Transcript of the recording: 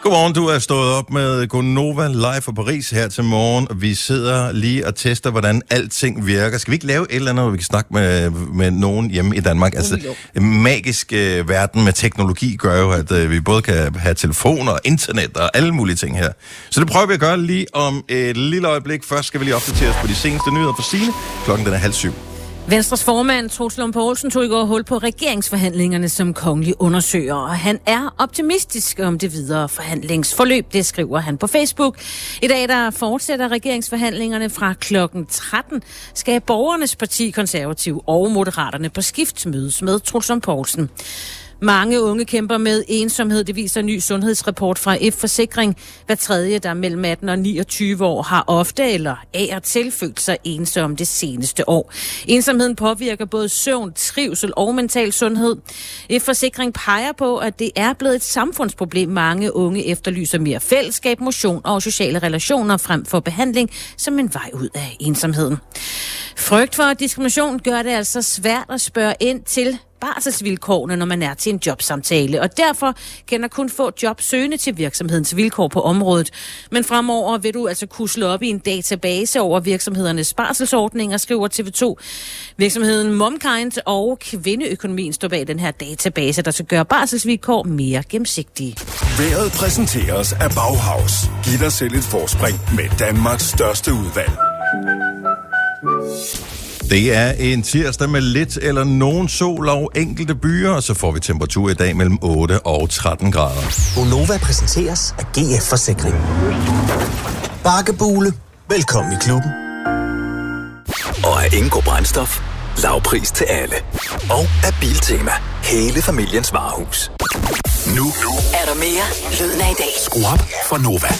Godmorgen, du er stået op med Gonova live fra Paris her til morgen, og vi sidder lige og tester, hvordan alting virker. Skal vi ikke lave et eller andet, hvor vi kan snakke med nogen hjemme i Danmark? Altså, en magisk verden med teknologi gør jo, at vi både kan have telefoner og internet og alle mulige ting her. Så det prøver vi at gøre lige om et lille øjeblik. Først skal vi lige opdatere os på de seneste nyheder fra Signe. Klokken den er 6:30. Venstres formand, Troels Lund Poulsen, tog i går hul på regeringsforhandlingerne som kongelig undersøger, og han er optimistisk om det videre forhandlingsforløb, det skriver han på Facebook. I dag, der fortsætter regeringsforhandlingerne fra klokken 13, skal Borgernes Parti, Konservative og Moderaterne på skift mødes med Troels Lund Poulsen. Mange unge kæmper med ensomhed, det viser en ny sundhedsrapport fra F-Forsikring. Hver tredje, der er mellem 18 og 29 år, har ofte eller af og til følt sig ensom det seneste år. Ensomheden påvirker både søvn, trivsel og mental sundhed. F-Forsikring peger på, at det er blevet et samfundsproblem. Mange unge efterlyser mere fællesskab, motion og sociale relationer frem for behandling som en vej ud af ensomheden. Frygt for diskrimination gør det altså svært at spørge ind til barselsvilkårene, når man er til en jobsamtale, og derfor kan der kun få jobsøgende til virksomhedens vilkår på området. Men fremover vil du altså kunne slå op i en database over virksomhedernes barselsordninger, skriver TV2. Virksomheden Momkind og Kvindeøkonomien står bag den her database, der skal gøre barselsvilkår mere gennemsigtige. Vejret præsenteres af Bauhaus. Giv dig selv et forspring med Danmarks største udvalg. Det er en tirsdag med lidt eller nogen sol og enkelte byer, og så får vi temperatur i dag mellem 8 og 13 grader. Gonova præsenteres af GF Forsikring. Bakkebule. Velkommen i klubben. Og af Ingo Brændstof. Lavpris til alle. Og af Biltema. Hele familiens varehus. Nu er der mere lyden af i dag. Skru op for Nova.